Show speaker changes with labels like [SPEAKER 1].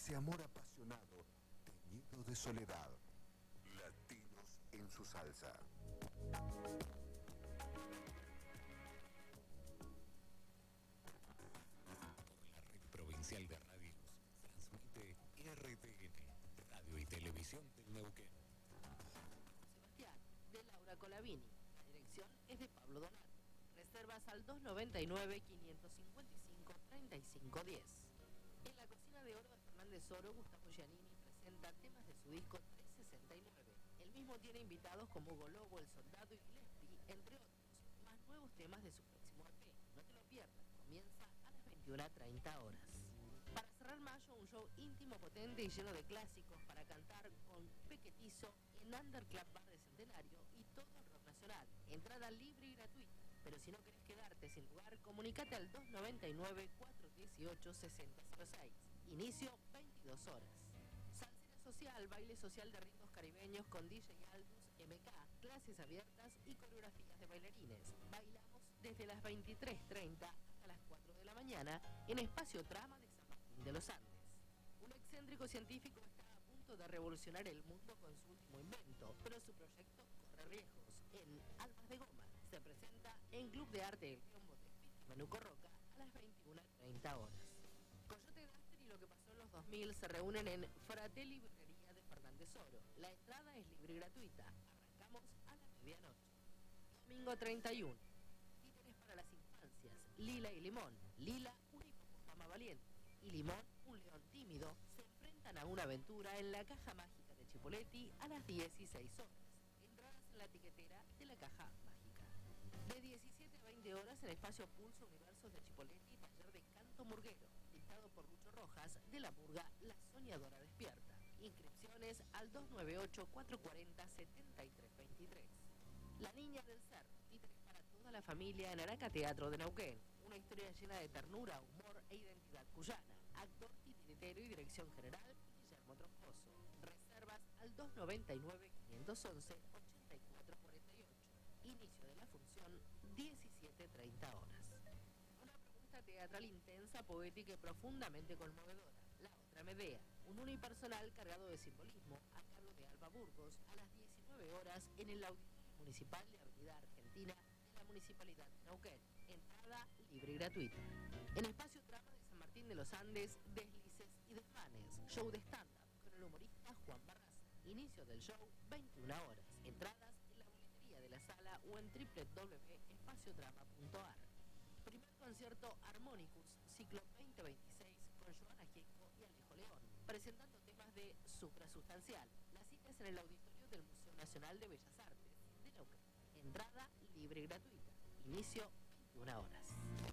[SPEAKER 1] ese amor apasionado, teñido de soledad. Latinos en su salsa.
[SPEAKER 2] La red provincial de radios transmite RTN, Radio y Televisión del Neuquén.
[SPEAKER 3] Sebastián, de Laura Colavini. La dirección es de Pablo Donato. Reservas al 299-555-3510. En la cocina de oro de Fernández Oro, Gustavo Giannini presenta temas de su disco 369. El mismo tiene invitados como Hugo Lobo, El Soldado y Gillespie, entre otros, más nuevos temas de su próximo EP. No te lo pierdas, comienza a las 21:30 horas. Para cerrar mayo, un show íntimo, potente y lleno de clásicos para cantar con Pequetizo en Underclub Bar de Centenario y todo el rock nacional. Entrada libre y gratuita. Pero si no querés quedarte sin lugar, comunicate al 299-418-6006. Inicio 22 horas. Salsera social, baile social de ritmos caribeños con DJ Aldus, MK, clases abiertas y coreografías de bailarines. Bailamos desde las 23:30 hasta las 4 de la mañana en Espacio Trama de San Martín de los Andes. Un excéntrico científico está a punto de revolucionar el mundo con su último invento, pero su proyecto corre riesgos. En Almas de Goma se presenta en Club de Arte El Biombo de Manuco Roca a las 21:30 horas. Coyote Duster y Lo que pasó en los 2000 se reúnen en Fratelli Librería de Fernández Oro. La entrada es libre y gratuita. Arrancamos a la medianoche. Domingo 31. Títeres para las infancias. Lila y Limón. Lila, un hipopótamo valiente. Y Limón, un león tímido, se enfrentan a una aventura en la caja mágica de Chipolletti a las 16 horas. Entradas en la tiquetera de la caja mágica. De 17 a 20 horas en Espacio Pulso Universos de Chipolletti, taller de canto murguero, dictado por Lucho Rojas, de la murga La Soñadora Despierta. Inscripciones al 298-440-7323. La Niña del Cerro, títeres para toda la familia en Araca Teatro de Neuquén. Una historia llena de ternura, humor e identidad cuyana. Actor, titiritero y dirección general, Guillermo Troncoso. Reservas al 299-511-8448. Inicio de la función 17:30 horas. Una propuesta teatral intensa, poética y profundamente conmovedora. La Otra Medea, un unipersonal cargado de simbolismo a cargo de Alba Burgos a las 19 horas en el Auditorio Municipal de Avenida Argentina de la Municipalidad de Neuquén. Entrada libre y gratuita. En Espacio Trama de San Martín de los Andes, deslices y desmanes. Show de stand-up con el humorista Juan Barraza. Inicio del show 21 horas. Entradas en la boletería de la sala o en www.espaciotrama.ar. Primer concierto Harmonicus, ciclo 2026, con Joana Gieco y Alejo León, presentando temas de suprasustancial. La cita es en el auditorio del Museo Nacional de Bellas Artes de Neuquén. Entrada libre y gratuita. Inicio 21 horas.